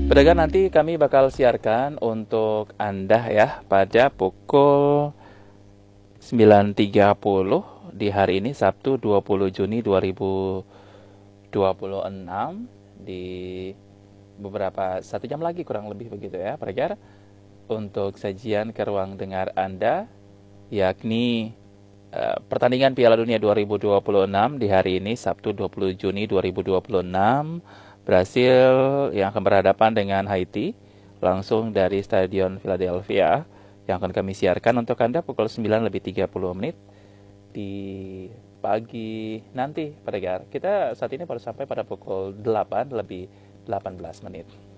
Pendengar, nanti kami bakal siarkan untuk Anda ya pada pukul 9.30 di hari ini Sabtu 20 Juni 2026 di beberapa 1 jam lagi kurang lebih begitu ya pendengar, untuk sajian ke ruang dengar Anda, yakni pertandingan Piala Dunia 2026 di hari ini Sabtu 20 Juni 2026. Brasil yang akan berhadapan dengan Haiti langsung dari Stadion Philadelphia, yang akan kami siarkan untuk Anda pukul 9.30 di pagi nanti pendengar. Kita saat ini baru sampai pada pukul 8 lebih 18 menit.